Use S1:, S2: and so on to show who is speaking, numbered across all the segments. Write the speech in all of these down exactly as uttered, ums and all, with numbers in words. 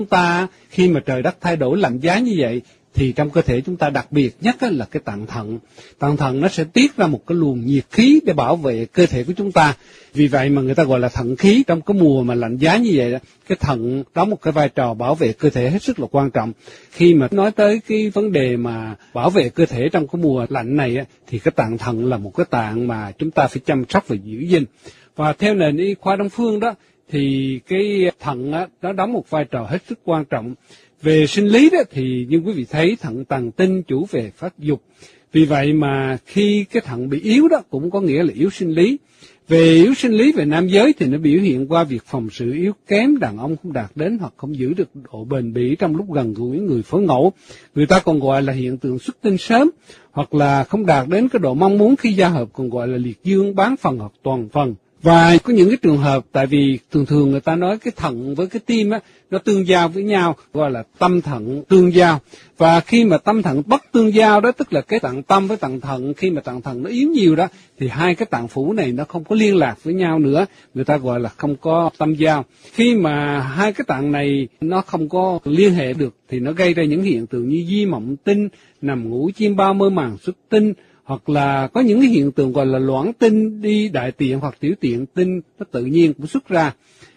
S1: Chúng ta khi mà trời đất thay đổi lạnh giá như vậy thì trong cơ thể chúng ta đặc biệt nhất là cái tạng thận. Tạng thận nó sẽ tiết ra một cái luồng nhiệt khí để bảo vệ cơ thể của chúng ta. Vì vậy mà người ta gọi là thận khí. Trong cái mùa mà lạnh giá như vậy, cái thận đóng một cái vai trò bảo vệ cơ thể hết sức là quan trọng. Khi mà nói tới cái vấn đề mà bảo vệ cơ thể trong cái mùa lạnh này thì cái tạng thận là một cái tạng mà chúng ta phải chăm sóc và giữ gìn. Và theo nền y khoa Đông phương đó thì cái thận á, nó đóng một vai trò hết sức quan trọng. Về sinh lý đó thì như quý vị thấy thận tàng tinh chủ về phát dục. Vì vậy mà khi cái thận bị yếu đó cũng có nghĩa là yếu sinh lý. Về yếu sinh lý về nam giới thì nó biểu hiện qua việc phòng sự yếu kém, đàn ông không đạt đến hoặc không giữ được độ bền bỉ trong lúc gần gũi người phối ngẫu. Người ta còn gọi là hiện tượng xuất tinh sớm, hoặc là không đạt đến cái độ mong muốn khi giao hợp còn gọi là liệt dương bán phần hoặc toàn phần. Và có những cái trường hợp, tại vì thường thường người ta nói cái thận với cái tim á, nó tương giao với nhau, gọi là tâm thận tương giao. Và khi mà tâm thận bất tương giao đó, tức là cái tạng tâm với tạng thận, khi mà tạng thận nó yếu nhiều đó, thì hai cái tạng phủ này nó không có liên lạc với nhau nữa, người ta gọi là không có tâm giao. Khi mà hai cái tạng này nó không có liên hệ được, thì nó gây ra những hiện tượng như di mộng tinh, nằm ngủ chiêm bao mơ màng xuất tinh, hoặc là có những cái hiện tượng gọi là loãng tinh, đi đại tiện hoặc tiểu tiện tinh nó tự nhiên cũng xuất ra.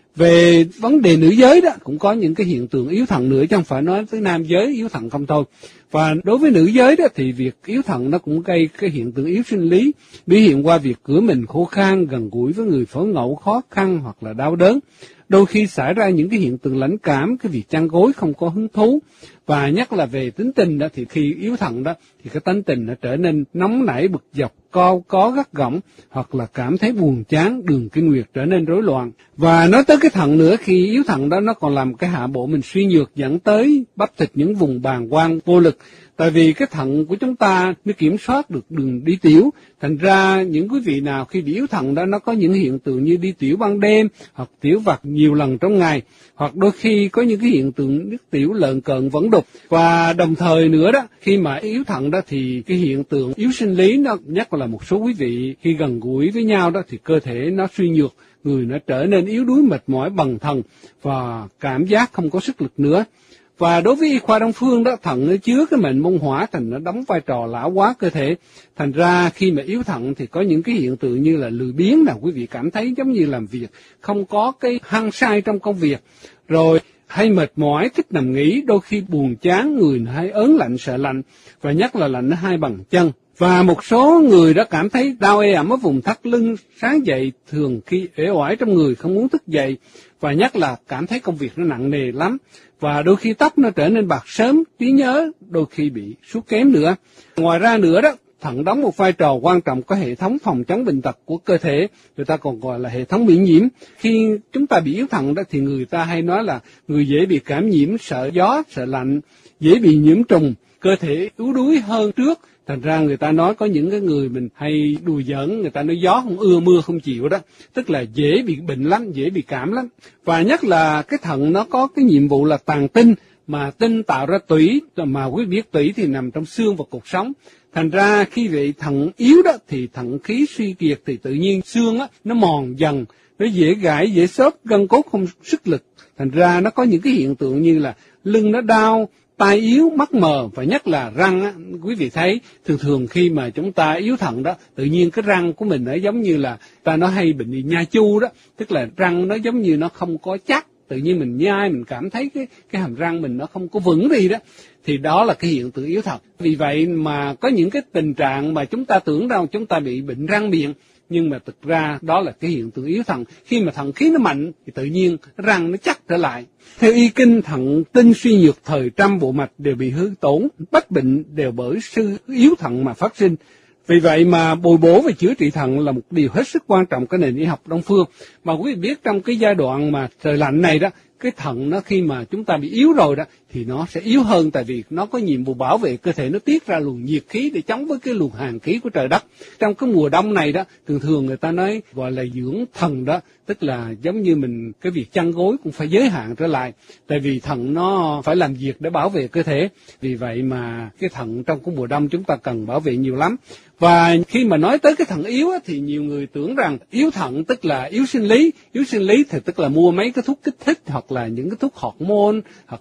S1: Về vấn đề nữ giới đó cũng có những cái hiện tượng yếu thận nữa, chứ không phải nói tới nam giới yếu thận không thôi. Và đối với nữ giới đó thì việc yếu thận nó cũng gây cái hiện tượng yếu sinh lý, biểu hiện qua việc cửa mình khô khan, gần gũi với người phối ngẫu khó khăn hoặc là đau đớn. Đôi khi xảy ra những cái hiện tượng lãnh cảm, cái việc chăn gối không có hứng thú. Và nhất là về tính tình đó, thì khi yếu thận đó thì cái tánh tình nó trở nên nóng nảy, bực dọc, co có gắt gỏng, hoặc là cảm thấy buồn chán, đường kinh nguyệt trở nên rối loạn. Và nói tới cái thận nữa, khi yếu thận đó nó còn làm cái hạ bộ mình suy nhược, dẫn tới bắp thịt những vùng bàng quang vô lực. Tại vì cái thận của chúng ta nó kiểm soát được đường đi tiểu, thành ra những quý vị nào khi bị yếu thận đó nó có những hiện tượng như đi tiểu ban đêm, hoặc tiểu vặt nhiều lần trong ngày, hoặc đôi khi có những cái hiện tượng nước tiểu lợn cợn vẫn đục. Và đồng thời nữa đó, khi mà yếu thận đó thì cái hiện tượng yếu sinh lý nó nhất là một số quý vị khi gần gũi với nhau đó thì cơ thể nó suy nhược, người nó trở nên yếu đuối, mệt mỏi, bần thần và cảm giác không có sức lực nữa. Và đối với y khoa Đông phương đó, thận nó chứa cái mệnh môn hỏa, thành nó đóng vai trò lão hóa cơ thể. Thành ra khi mà yếu thận thì có những cái hiện tượng như là lười biếng nào, quý vị cảm thấy giống như làm việc không có cái hăng say trong công việc, rồi hay mệt mỏi, thích nằm nghỉ, đôi khi buồn chán, người hay ớn lạnh, sợ lạnh, và nhất là lạnh ở hai bàn chân. Và một số người đã cảm thấy đau ê ẩm ở vùng thắt lưng, sáng dậy thường khi uể oải trong người, không muốn thức dậy, và nhất là cảm thấy công việc nó nặng nề lắm. Và đôi khi tóc nó trở nên bạc sớm, trí nhớ đôi khi bị sút kém nữa. Ngoài ra nữa đó, thận đóng một vai trò quan trọng có hệ thống phòng chống bệnh tật của cơ thể, người ta còn gọi là hệ thống miễn nhiễm. Khi chúng ta bị yếu thận đó thì người ta hay nói là người dễ bị cảm nhiễm, sợ gió, sợ lạnh, dễ bị nhiễm trùng, cơ thể yếu đuối hơn trước. Thành ra người ta nói có những cái người mình hay đùa giỡn, người ta nói gió không ưa mưa không chịu đó, tức là dễ bị bệnh lắm, dễ bị cảm lắm. Và nhất là cái thận nó có cái nhiệm vụ là tàng tinh, mà tinh tạo ra tủy, mà quý biết tủy thì nằm trong xương và cột sống. Thành ra khi vị thận yếu đó thì thận khí suy kiệt thì tự nhiên xương á nó mòn dần, nó dễ gãy, dễ xốp, gân cốt không sức lực. Thành ra nó có những cái hiện tượng như là lưng nó đau, tai yếu, mắt mờ, và nhất là răng á, quý vị thấy thường thường khi mà chúng ta yếu thận đó, tự nhiên cái răng của mình nó giống như là ta nói hay bệnh nha chu đó, tức là răng nó giống như nó không có chắc, tự nhiên mình nhai mình cảm thấy cái cái hàm răng mình nó không có vững đi đó, thì đó là cái hiện tượng yếu thận. Vì vậy mà có những cái tình trạng mà chúng ta tưởng rằng chúng ta bị bệnh răng miệng, nhưng mà thực ra đó là cái hiện tượng yếu thận. Khi mà thận khí nó mạnh thì tự nhiên răng nó chắc trở lại. Theo y kinh, thận tinh suy nhược thời trăm bộ mạch đều bị hư tổn, bách bệnh đều bởi sự yếu thận mà phát sinh. Vì vậy mà bồi bổ và chữa trị thận là một điều hết sức quan trọng của nền y học Đông phương. Mà quý vị biết trong cái giai đoạn mà trời lạnh này đó, cái thận nó khi mà chúng ta bị yếu rồi đó thì nó sẽ yếu hơn, tại vì nó có nhiệm vụ bảo vệ cơ thể, nó tiết ra luồng nhiệt khí để chống với cái luồng hàn khí của trời đất. Trong cái mùa đông này đó, thường thường người ta nói gọi là dưỡng thần đó, tức là giống như mình cái việc chăn gối cũng phải giới hạn trở lại, tại vì thận nó phải làm việc để bảo vệ cơ thể. Vì vậy mà cái thận trong cái mùa đông chúng ta cần bảo vệ nhiều lắm. Và khi mà nói tới cái thận yếu á, thì nhiều người tưởng rằng yếu thận tức là yếu sinh lý. Yếu sinh lý thì tức là mua mấy cái thuốc kích thích hoặc là những cái thuốc hormone hoặc